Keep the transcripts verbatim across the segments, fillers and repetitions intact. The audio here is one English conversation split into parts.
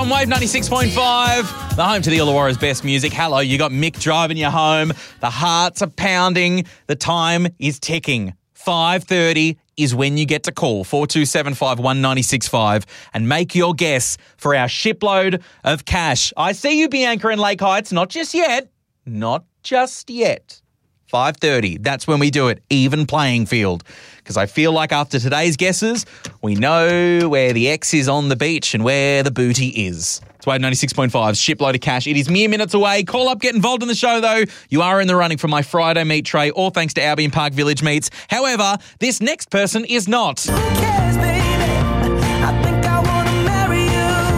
on Wave ninety-six point five, the home to the Illawarra's best music. Hello, you got Mick driving you home. The hearts are pounding. The time is ticking. five thirty is when you get to call four two seven five, one nine six five and make your guess for our shipload of cash. I see you, Bianca in Lake Heights. Not just yet. Not just yet. five thirty, that's when we do it. Even playing field. Because I feel like after today's guesses, we know where the X is on the beach and where the booty is. It's Wave ninety-six point five's shipload of cash. It is mere minutes away. Call up, get involved in the show, though. You are in the running for my Friday meat tray, all thanks to Albion Park Village Meats. However, this next person is not. Who cares, baby? I think I want to marry you.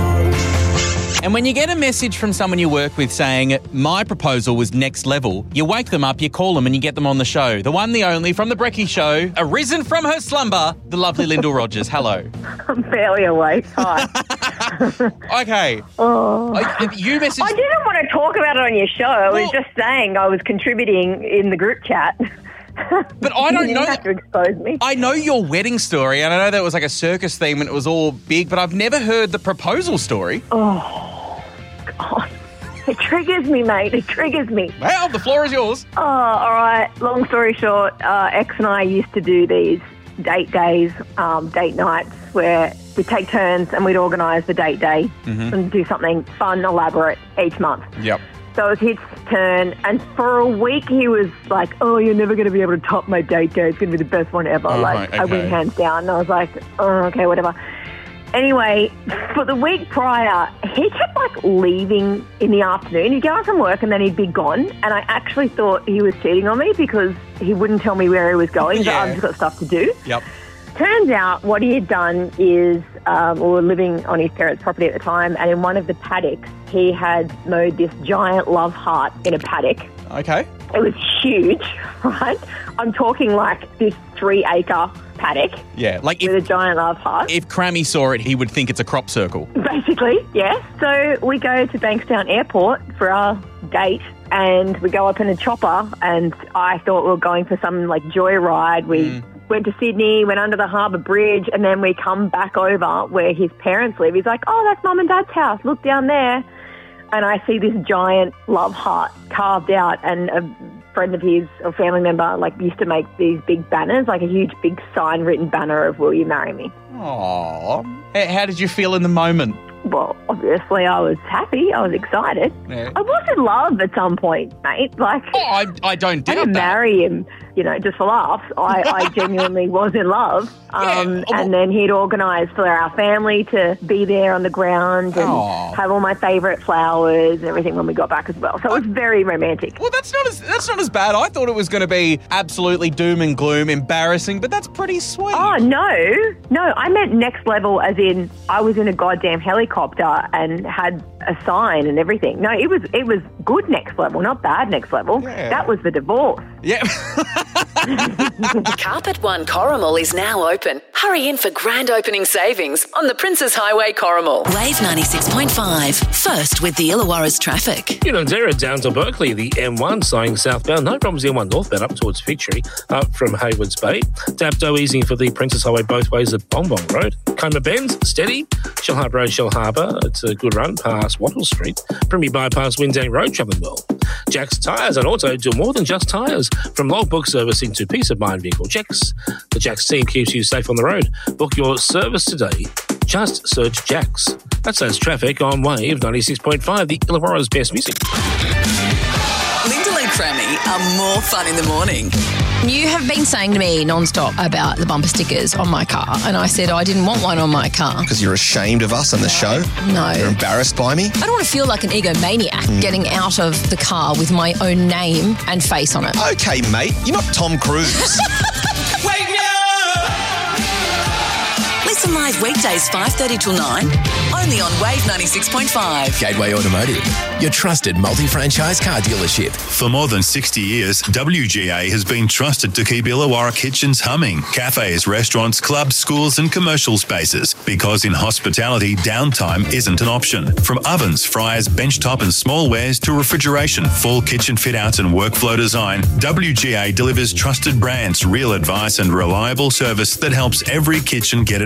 And when you get a message from someone you work with saying, my proposal was next level, you wake them up, you call them and you get them on the show. The one, the only, from The Brekkie Show, arisen from her slumber, the lovely Lyndall Rogers. Hello. I'm barely awake. Hi. Okay. Oh. I, you messaged... I didn't want to talk about it on your show. I was Well- just saying I was contributing in the group chat. But I don't you know... didn't have to expose me. I know your wedding story, and I know that was like a circus theme and it was all big, but I've never heard the proposal story. Oh, God. It triggers me, mate. It triggers me. Well, the floor is yours. Oh, all right. Long story short, uh, X and I used to do these date days, um, date nights, where we'd take turns and we'd organise the date day Mm-hmm. and do something fun, elaborate each month. Yep. So it was his turn, and for a week he was like, oh, you're never going to be able to top my date day. It's going to be the best one ever. Oh, like, I okay. win hands down. And I was like, oh, okay, whatever. Anyway, for the week prior, he kept, like, leaving in the afternoon. He'd get on from work and then he'd be gone, and I actually thought he was cheating on me because he wouldn't tell me where he was going, so Yeah. I've just got stuff to do. Yep. Turns out what he had done is, um, we were living on his parents' property at the time, and in one of the paddocks, he had mowed this giant love heart in a paddock. Okay. It was huge, right? I'm talking like this three-acre paddock Yeah, like with a if, giant love heart. if Crammy saw it, he would think it's a crop circle. Basically, yes. So we go to Bankstown Airport for our date, and we go up in a chopper, and I thought we were going for some, like, joyride. We Mm. went to Sydney, went under the Harbour Bridge, and then we come back over where his parents live. He's like, oh, that's Mum and Dad's house. Look down there. And I see this giant love heart carved out, and a friend of his, or family member, like, used to make these big banners, like a huge big sign written banner of will you marry me? Aww. How, how did you feel in the moment? Well, obviously I was happy. I was excited. Yeah. I was in love at some point, mate. Like, Oh, I, I don't I doubt didn't that. marry him, you know, just for laughs. I, I genuinely was in love. Um, Yeah. and then he'd organised for our family to be there on the ground and Aw. have all my favourite flowers and everything when we got back as well. So it was very romantic. Well, that's not as that's not as bad. I thought it was going to be absolutely doom and gloom, embarrassing, but that's pretty sweet. Oh, no. No, I meant next level as in I was in a goddamn helicopter and had a sign and everything. No, it was it was good next level, not bad next level. Yeah. That was the divorce. Yeah. Carpet One Corrimal is now open. Hurry in for grand opening savings on the Princes Highway Corrimal. Wave ninety-six point five. First with the Illawarra's traffic. Unanderra down to Berkeley, the M one saying southbound. No problems, the M one northbound up towards Victory, up from Haywards Bay. Dapto easing for the Princess Highway both ways at Bonbon Road. Coma Bend, steady. Shell Harbour Road, Shell Harbour. It's a good run past Wattle Street. Primmy Bypass, Windang Road, travelling well. Jack's Tyres and Auto do more than just tyres. From logbook servicing to peace of mind vehicle checks, the Jack's team keeps you safe on the road. Book your service today. Just search Jack's. That says traffic on Wave ninety-six point five, the Illawarra's best music. Lyndall and Crammy are more fun in the morning. You have been saying to me non-stop about the bumper stickers on my car, and I said I didn't want one on my car. Because you're ashamed of us on the show? No. You're embarrassed by me? I don't want to feel like an egomaniac getting out of the car with my own name and face on it. Okay, mate. You're not Tom Cruise. Wake me up! Listen live weekdays five thirty till nine, only on Wave ninety-six point five. Gateway Automotive, your trusted multi-franchise car dealership. For more than sixty years, W G A has been trusted to keep Illawarra kitchens humming. Cafes, restaurants, clubs, schools and commercial spaces. Because in hospitality, downtime isn't an option. From ovens, fryers, benchtop and small wares to refrigeration, full kitchen fit-outs and workflow design, W G A delivers trusted brands, real advice and reliable service that helps every kitchen get it right.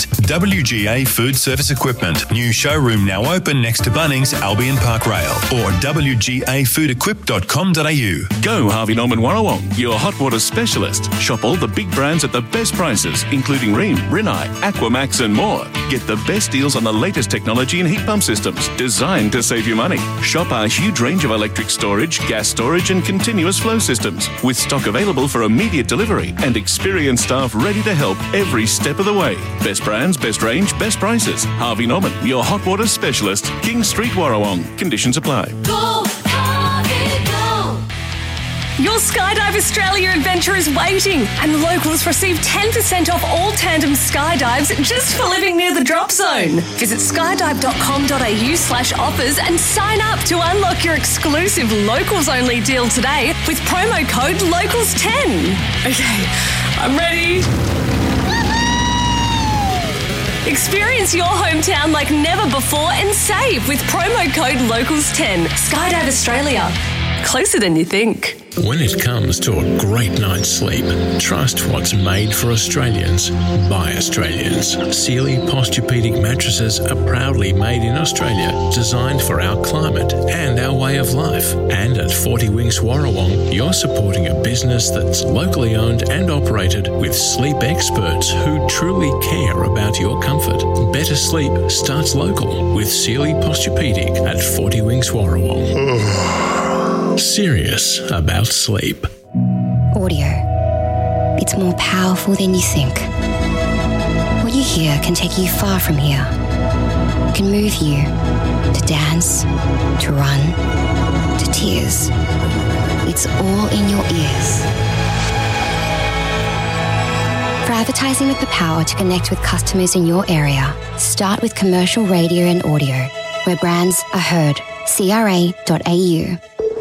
W G A Food Service Equipment. New showroom now open next to Bunnings, Albion Park Rail, or w g a food equip dot com dot a u. Go Harvey Norman Warrawong, your hot water specialist. Shop all the big brands at the best prices, including Rheem, Rinnai, Aquamax and more. Get the best deals on the latest technology in heat pump systems, designed to save you money. Shop our huge range of electric storage, gas storage and continuous flow systems, with stock available for immediate delivery and experienced staff ready to help every step of the way. Best brands, best range, best prices. Harvey Norman, your hot water specialist. King Street, Warrawong. Conditions apply. Go, Harvey, go! Your Skydive Australia adventure is waiting, and the locals receive ten percent off all tandem skydives just for living near the drop zone. Visit skydive dot com dot a u slash offers and sign up to unlock your exclusive locals-only deal today with promo code locals ten. Okay, I'm ready. Experience your hometown like never before and save with promo code locals ten. Skydive Australia. Closer than you think. When it comes to a great night's sleep, trust what's made for Australians by Australians. Sealy Posturepedic mattresses are proudly made in Australia, designed for our climate and our way of life. And at forty Winks Warrawong, you're supporting a business that's locally owned and operated with sleep experts who truly care about your comfort. Better sleep starts local with Sealy Posturepedic at forty Winks Warrawong. Serious about sleep. Audio. It's more powerful than you think. What you hear can take you far from here. It can move you to dance, to run, to tears. It's all in your ears. For advertising with the power to connect with customers in your area, start with commercial radio and audio, where brands are heard. c r a dot a u.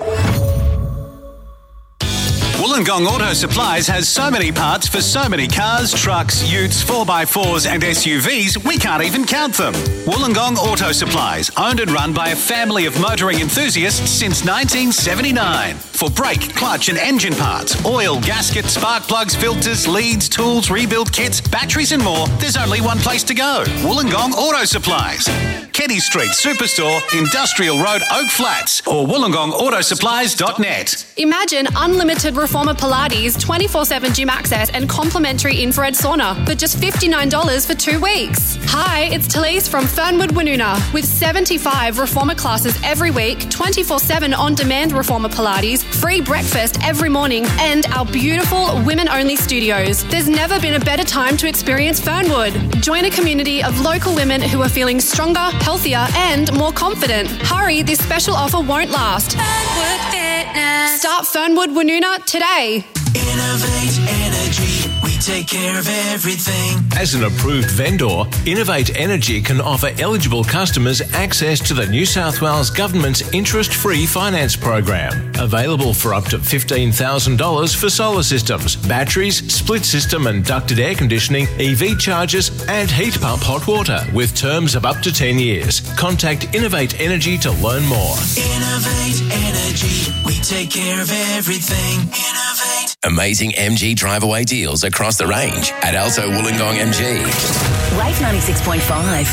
Wollongong Auto Supplies has so many parts for so many cars, trucks, utes, four by fours and S U Vs, we can't even count them. Wollongong Auto Supplies, owned and run by a family of motoring enthusiasts since nineteen seventy-nine. For brake, clutch and engine parts, oil, gaskets, spark plugs, filters, leads, tools, rebuild kits, batteries and more, there's only one place to go. Wollongong Auto Supplies. Keddy Street Superstore, Industrial Road, Oak Flats, or wollongong auto supplies dot net. Imagine unlimited Reformer Pilates, twenty-four seven gym access and complimentary infrared sauna for just fifty-nine dollars for two weeks. Hi, it's Talise from Fernwood Woonona with seventy-five Reformer classes every week, twenty-four seven on-demand Reformer Pilates, free breakfast every morning and our beautiful women-only studios. There's never been a better time to experience Fernwood. Join a community of local women who are feeling stronger, healthier and more confident. Hurry, this special offer won't last. Fernwood Fitness. Start Fernwood Woonona today. Innovate Energy. We take care of everything. As an approved vendor, Innovate Energy can offer eligible customers access to the New South Wales Government's interest-free finance program. Available for up to fifteen thousand dollars for solar systems, batteries, split system and ducted air conditioning, E V chargers and heat pump hot water with terms of up to ten years. Contact Innovate Energy to learn more. Innovate Energy. We take care of everything. Innovate. Amazing M G drive-away deals across the range at Alto Wollongong M G. Wave ninety-six point five.